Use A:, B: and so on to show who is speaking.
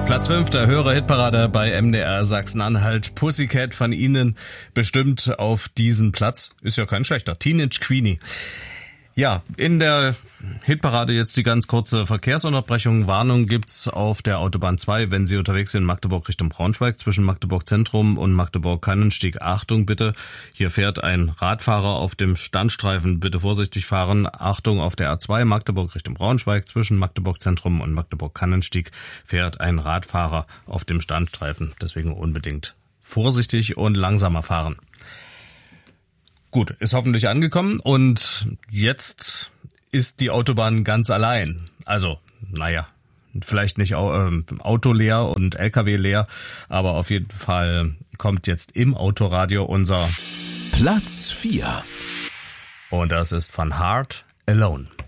A: Platz 5 der Hörer-Hitparade bei MDR Sachsen-Anhalt. Pussycat von Ihnen bestimmt auf diesen Platz. Ist ja kein schlechter. Teenage Queenie. Ja, in der Hitparade jetzt die ganz kurze Verkehrsunterbrechung. Warnung gibt's auf der Autobahn 2, wenn Sie unterwegs sind, Magdeburg Richtung Braunschweig, zwischen Magdeburg Zentrum und Magdeburg Kannenstieg. Achtung bitte, hier fährt ein Radfahrer auf dem Standstreifen. Bitte vorsichtig fahren. Achtung, auf der A2 Magdeburg Richtung Braunschweig, zwischen Magdeburg Zentrum und Magdeburg Kannenstieg fährt ein Radfahrer auf dem Standstreifen. Deswegen unbedingt vorsichtig und langsamer fahren. Gut, ist hoffentlich angekommen und jetzt ist die Autobahn ganz allein. Also, naja, vielleicht nicht Auto leer und LKW leer, aber auf jeden Fall kommt jetzt im Autoradio unser
B: Platz 4.
A: Und das ist von Heart Alone.